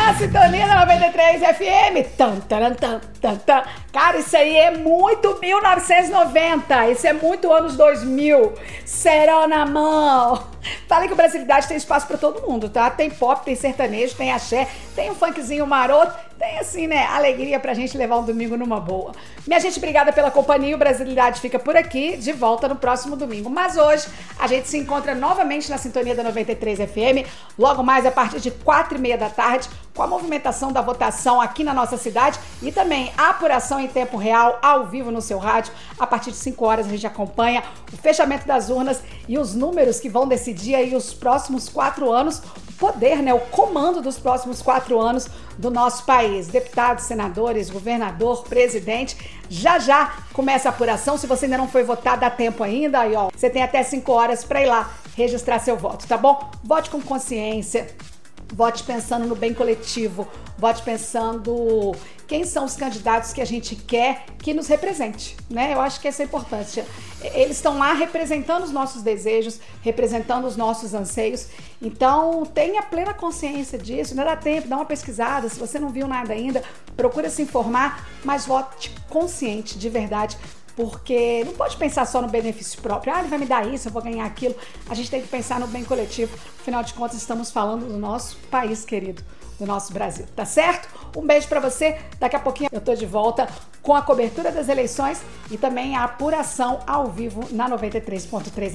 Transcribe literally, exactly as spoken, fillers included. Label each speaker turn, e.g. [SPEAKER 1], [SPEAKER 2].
[SPEAKER 1] na sintonia da noventa e três F M. Tam, taram, tam, tam, tam. Cara, isso aí é muito mil novecentos e noventa. Isso é muito anos dois mil. Serão na mão. Falei que o Brasilidade tem espaço pra todo mundo, tá? Tem pop, tem sertanejo, tem axé, tem um funkzinho maroto, tem assim, né, alegria pra gente levar um domingo numa boa. Minha gente, obrigada pela companhia. O Brasilidade fica por aqui, de volta no próximo domingo. Mas hoje a gente se encontra novamente na sintonia da noventa e três F M, logo mais a partir de quatro e meia da tarde, com a movimentação da votação aqui na nossa cidade e também a apuração em tempo real, ao vivo no seu rádio. A partir de cinco horas a gente acompanha o fechamento das urnas e os números que vão decidir aí os próximos quatro anos, o poder, né, o comando dos próximos quatro anos do nosso país. Deputados, senadores, governador, presidente. Já já começa a apuração. Se você ainda não foi votar, dá tempo ainda. Aí, ó, você tem até cinco horas para ir lá registrar seu voto, tá bom? Vote com consciência. Vote pensando no bem coletivo, vote pensando quem são os candidatos que a gente quer que nos represente, né? Eu acho que isso é importante. Eles estão lá representando os nossos desejos, representando os nossos anseios, então tenha plena consciência disso, ainda dá tempo, dá uma pesquisada, se você não viu nada ainda, procura se informar, mas vote consciente, de verdade, porque não pode pensar só no benefício próprio. Ah, ele vai me dar isso, eu vou ganhar aquilo. A gente tem que pensar no bem coletivo. Afinal de contas, estamos falando do nosso país querido, do nosso Brasil, tá certo? Um beijo pra você. Daqui a pouquinho eu tô de volta com a cobertura das eleições e também a apuração ao vivo na noventa e três ponto três.